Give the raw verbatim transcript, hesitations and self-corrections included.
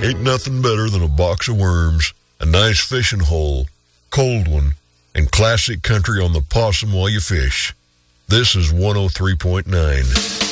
Ain't nothing better than a box of worms, a nice fishing hole, cold one, and classic country on the possum while you fish. This is one oh three point nine.